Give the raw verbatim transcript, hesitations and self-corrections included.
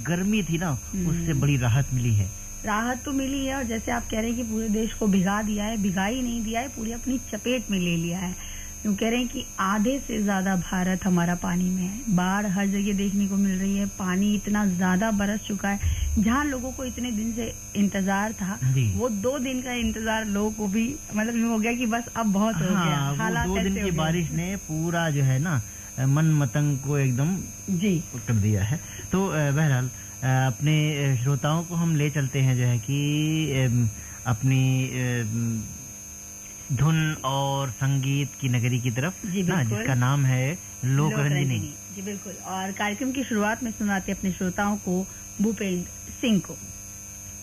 गर्मी थी ना उससे बड़ी राहत मिली है। राहत तो मिली है और जैसे आप कह रहे हैं कि पूरे देश को भिगा दिया है, भिगा ही नहीं दिया है, पूरी अपनी चपेट में ले लिया है। यूँ कह रहे हैं कि आधे से ज्यादा भारत हमारा पानी में है। बाढ़ हर जगह देखने को मिल रही है, पानी इतना ज्यादा बरस चुका है। जहाँ लोगों को इतने दिन से इंतजार था, वो दो दिन का इंतजार लोगों को भी मतलब यूँ हो गया कि बस अब बहुत हो हाँ, गया। हालात दो दिन की बारिश ने पूरा जो है ना मन मतंग को एकदम जी कर दिया है। तो बहरहाल अपने श्रोताओं को हम ले चलते हैं जो है कि अपनी धुन और संगीत की नगरी की तरफ ना, जिसका नाम है लोक रंजनी। जी बिल्कुल। और कार्यक्रम की शुरुआत में सुनाते अपने श्रोताओं को भूपेंद्र सिंह को।